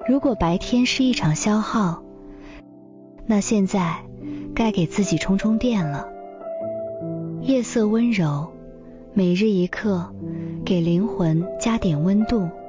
如果白天是一场消耗，那现在该给自己充充电了。夜色温柔，每日一刻，给灵魂加点温度。